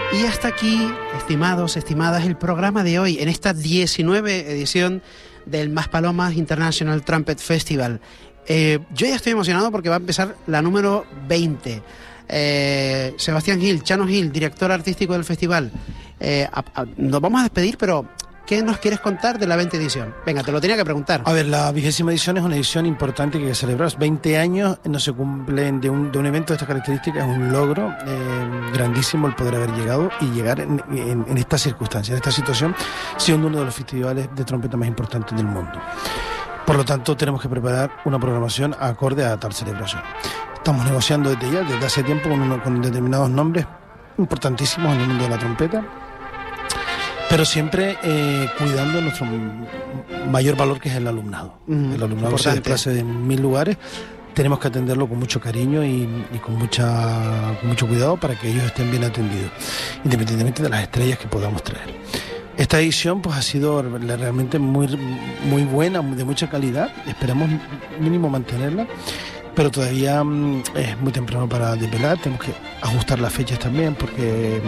Y hasta aquí, estimados, estimadas, el programa de hoy, en esta 19 edición del Maspalomas International Trumpet Festival. Yo ya estoy emocionado porque va a empezar la número 20. Sebastián Gil, Chano Gil, director artístico del festival. Nos vamos a despedir, pero ¿qué nos quieres contar de la 20 edición? Venga, te lo tenía que preguntar. A ver, la 20ª edición es una edición importante que hay que celebrar. 20 años no se cumplen de un evento de estas características. Es un logro grandísimo el poder haber llegado y llegar en estas circunstancias, en esta situación, siendo uno de los festivales de trompeta más importantes del mundo. Por lo tanto, tenemos que preparar una programación acorde a tal celebración. Estamos negociando desde hace tiempo con determinados nombres importantísimos en el mundo de la trompeta, pero siempre cuidando nuestro mayor valor, que es el alumnado. El alumnado se desplaza de 1000 lugares. Tenemos que atenderlo con mucho cariño y con mucho cuidado para que ellos estén bien atendidos, independientemente de las estrellas que podamos traer. Esta edición pues ha sido realmente muy buena, de mucha calidad. Esperamos mínimo mantenerla, pero todavía es muy temprano para desvelar. Tenemos que ajustar las fechas también, porque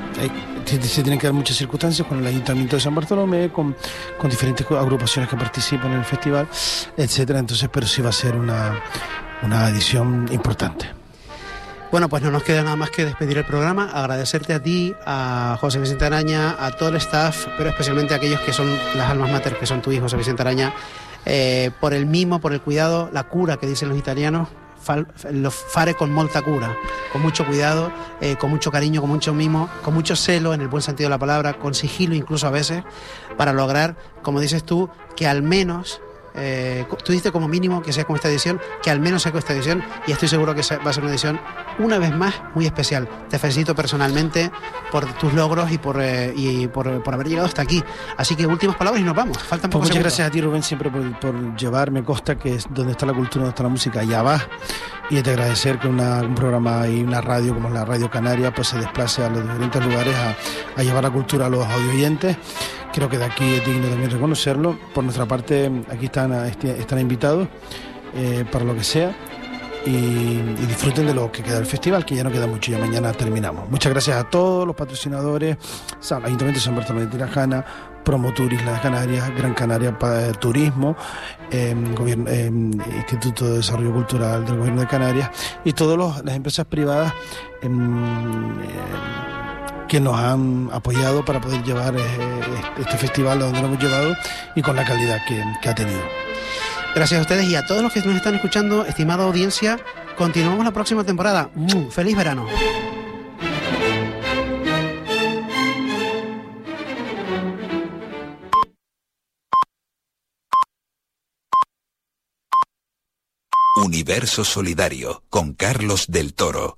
se tienen que dar muchas circunstancias con el Ayuntamiento de San Bartolomé, con diferentes agrupaciones que participan en el festival, etcétera. Entonces, pero sí va a ser una edición importante. Bueno, pues no nos queda nada más que despedir el programa, agradecerte a ti, a José Vicente Araña, a todo el staff, pero especialmente a aquellos que son las almas mater, que son tú y José Vicente Araña, por el mimo, por el cuidado, la cura que dicen los italianos, lo fare con molta cura, con mucho cuidado, con mucho cariño, con mucho mimo, con mucho celo en el buen sentido de la palabra, con sigilo incluso a veces, para lograr, como dices tú, que al menos... tú dices como mínimo que sea con esta edición, que al menos sea con esta edición, y estoy seguro que va a ser una edición una vez más muy especial. Te felicito personalmente por tus logros y por haber llegado hasta aquí. Así que últimas palabras y nos vamos. Faltan pocos muchas segundos. Gracias a ti, Rubén, siempre por llevarme. Consta que es donde está la cultura, donde está la música, allá va. Y te agradecer que un programa y una radio como la Radio Canaria pues se desplace a los diferentes lugares a llevar la cultura a los audioyentes. Creo que de aquí es digno también reconocerlo. Por nuestra parte, aquí están invitados para lo que sea, y disfruten de lo que queda del festival, que ya no queda mucho, ya mañana terminamos. Muchas gracias a todos los patrocinadores: Ayuntamiento de San Bartolomé de Tirajana, Promoturis Las Canarias, Gran Canaria para Turismo, Instituto de Desarrollo Cultural del Gobierno de Canarias, y todas las empresas privadas que nos han apoyado para poder llevar este festival a donde lo hemos llevado y con la calidad que ha tenido. Gracias a ustedes y a todos los que nos están escuchando, estimada audiencia. Continuamos la próxima temporada. ¡Feliz verano! Universo Solidario con Carlos del Toro.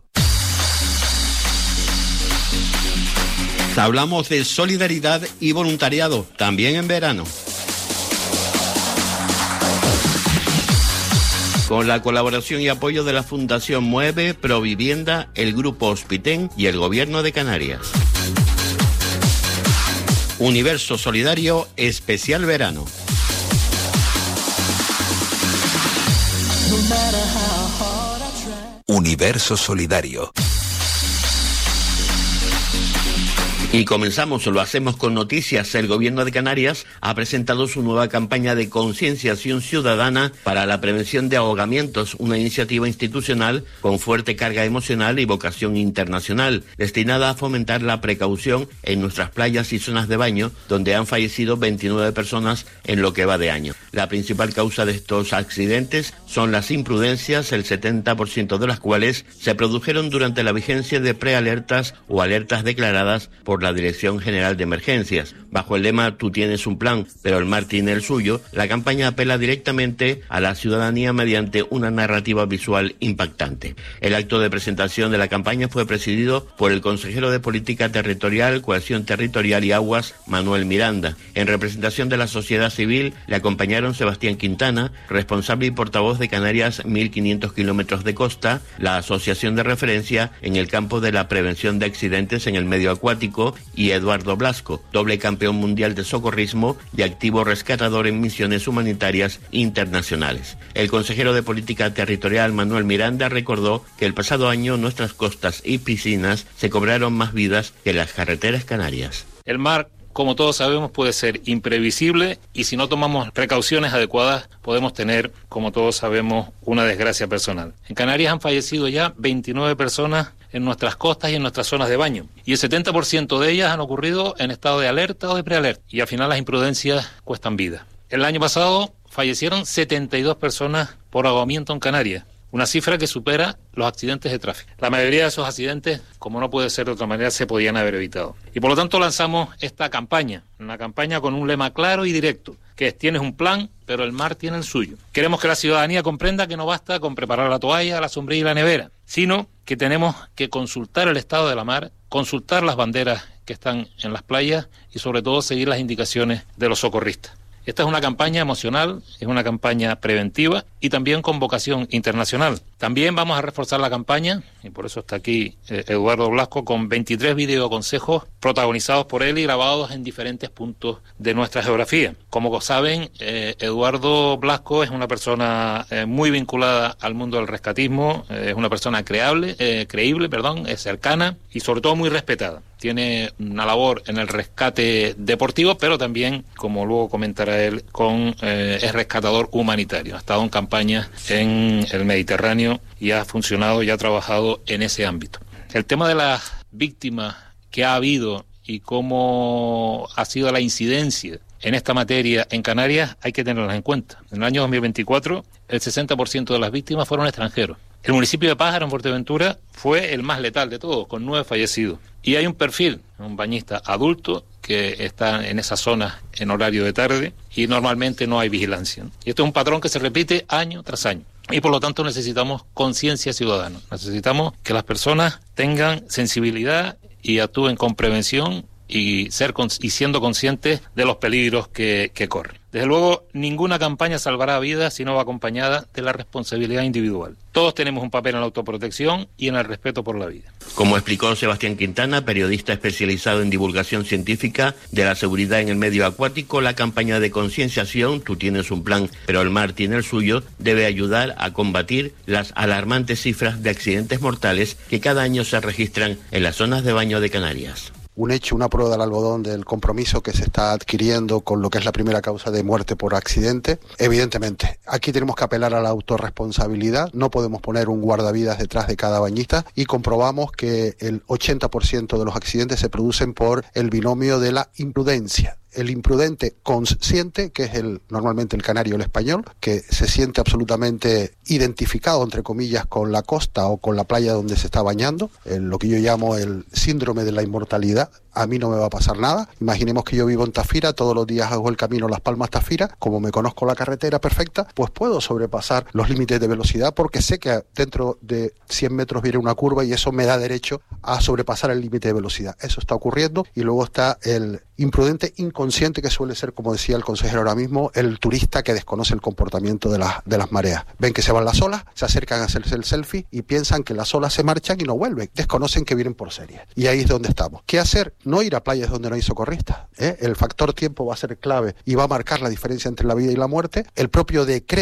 Hablamos de solidaridad y voluntariado, también en verano. Con la colaboración y apoyo de la Fundación Mueve, Provivienda, el Grupo Hospitén y el Gobierno de Canarias. Universo Solidario Especial Verano. Universo Solidario. Y comenzamos, lo hacemos con noticias. El Gobierno de Canarias ha presentado su nueva campaña de concienciación ciudadana para la prevención de ahogamientos, una iniciativa institucional con fuerte carga emocional y vocación internacional, destinada a fomentar la precaución en nuestras playas y zonas de baño, donde han fallecido 29 personas en lo que va de año. La principal causa de estos accidentes son las imprudencias, el 70% de las cuales se produjeron durante la vigencia de prealertas o alertas declaradas por la Dirección General de Emergencias. Bajo el lema "Tú tienes un plan, pero el mar tiene el suyo", la campaña apela directamente a la ciudadanía mediante una narrativa visual impactante. El acto de presentación de la campaña fue presidido por el consejero de Política Territorial, Cohesión Territorial y Aguas, Manuel Miranda. En representación de la sociedad civil le acompañaron Sebastián Quintana, responsable y portavoz de Canarias 1500 kilómetros de costa, la asociación de referencia en el campo de la prevención de accidentes en el medio acuático, Socorrismo, y Eduardo Blasco, doble campeón mundial de socorrismo y activo rescatador en misiones humanitarias internacionales. El consejero de Política Territorial, Manuel Miranda, recordó que el pasado año nuestras costas y piscinas se cobraron más vidas que las carreteras canarias. El mar, como todos sabemos, puede ser imprevisible y si no tomamos precauciones adecuadas podemos tener, como todos sabemos, una desgracia personal. En Canarias han fallecido ya 29 personas en nuestras costas y en nuestras zonas de baño. Y el 70% de ellas han ocurrido en estado de alerta o de prealerta. Y al final las imprudencias cuestan vida. El año pasado fallecieron 72 personas por ahogamiento en Canarias. Una cifra que supera los accidentes de tráfico. La mayoría de esos accidentes, como no puede ser de otra manera, se podían haber evitado. Y por lo tanto lanzamos esta campaña, una campaña con un lema claro y directo, que es: tienes un plan, pero el mar tiene el suyo. Queremos que la ciudadanía comprenda que no basta con preparar la toalla, la sombrilla y la nevera, sino que tenemos que consultar el estado de la mar, consultar las banderas que están en las playas y sobre todo seguir las indicaciones de los socorristas. Esta es una campaña emocional, es una campaña preventiva y también con vocación internacional. También vamos a reforzar la campaña, y por eso está aquí Eduardo Blasco, con 23 videoconsejos protagonizados por él y grabados en diferentes puntos de nuestra geografía. Como saben, Eduardo Blasco es una persona muy vinculada al mundo del rescatismo, es una persona creíble, es cercana y sobre todo muy respetada. Tiene una labor en el rescate deportivo, pero también, como luego comentará él, es rescatador humanitario. Ha estado en campañas en el Mediterráneo y ha funcionado y ha trabajado en ese ámbito. El tema de las víctimas que ha habido y cómo ha sido la incidencia en esta materia en Canarias hay que tenerlas en cuenta. En el año 2024, el 60% de las víctimas fueron extranjeros. El municipio de Pájaro, en Fuerteventura, fue el más letal de todos, con 9 fallecidos. Y hay un perfil, un bañista adulto, que está en esas zonas en horario de tarde y normalmente no hay vigilancia. Y esto es un patrón que se repite año tras año. Y por lo tanto necesitamos conciencia ciudadana. Necesitamos que las personas tengan sensibilidad y actúen con prevención y siendo conscientes de los peligros que corren. Desde luego, ninguna campaña salvará vidas si no va acompañada de la responsabilidad individual. Todos tenemos un papel en la autoprotección y en el respeto por la vida. Como explicó Sebastián Quintana, periodista especializado en divulgación científica de la seguridad en el medio acuático, la campaña de concienciación "Tú tienes un plan, pero el mar tiene el suyo" debe ayudar a combatir las alarmantes cifras de accidentes mortales que cada año se registran en las zonas de baño de Canarias. Un hecho, una prueba del algodón del compromiso que se está adquiriendo con lo que es la primera causa de muerte por accidente. Evidentemente, aquí tenemos que apelar a la autorresponsabilidad, no podemos poner un guardavidas detrás de cada bañista y comprobamos que el 80% de los accidentes se producen por el binomio de la imprudencia. El imprudente consciente, que es normalmente el canario, el español, que se siente absolutamente identificado, entre comillas, con la costa o con la playa donde se está bañando, lo que yo llamo el síndrome de la inmortalidad. A mí no me va a pasar nada. Imaginemos que yo vivo en Tafira, todos los días hago el camino Las Palmas-Tafira, como me conozco la carretera perfecta, pues puedo sobrepasar los límites de velocidad porque sé que dentro de 100 metros viene una curva y eso me da derecho a sobrepasar el límite de velocidad. Eso está ocurriendo y luego está el imprudente inconsciente, que suele ser, como decía el consejero ahora mismo, el turista que desconoce el comportamiento de las mareas. Ven que se van las olas, se acercan a hacerse el selfie y piensan que las olas se marchan y no vuelven. Desconocen que vienen por serie. Y ahí es donde estamos. ¿Qué hacer? No ir a playas donde no hay socorristas. El factor tiempo va a ser clave y va a marcar la diferencia entre la vida y la muerte. El propio decreto